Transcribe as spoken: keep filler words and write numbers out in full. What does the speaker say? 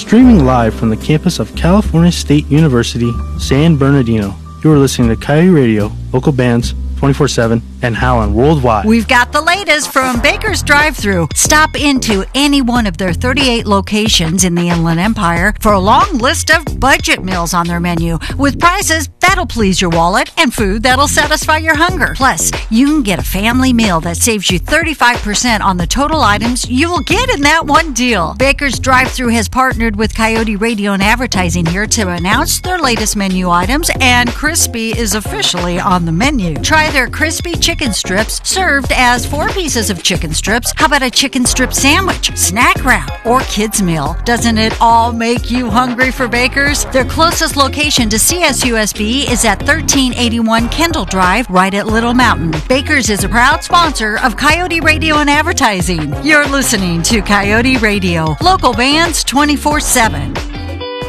Streaming live from the campus of California State University, San Bernardino. You are listening to Coyote Radio, local bands, twenty-four seven, and Howlin' worldwide. We've got the latest from Baker's Drive-Thru. Stop into any one of their thirty-eight locations in the Inland Empire for a long list of budget meals on their menu with prices that'll please your wallet and food that'll satisfy your hunger. Plus, you can get a family meal that saves you thirty-five percent on the total items you will get in that one deal. Baker's Drive-Thru has partnered with Coyote Radio and Advertising here to announce their latest menu items, and Crispy is officially on the menu. Try their crispy chicken strips served as four pieces of chicken strips. How about a chicken strip sandwich, snack wrap, or kids meal? Doesn't it all make you hungry for Baker's? Their closest location to C S U S B is at thirteen eighty-one Kendall Drive, right at Little Mountain. Baker's is a proud sponsor of Coyote Radio and Advertising. You're listening to Coyote Radio, local bands twenty-four seven.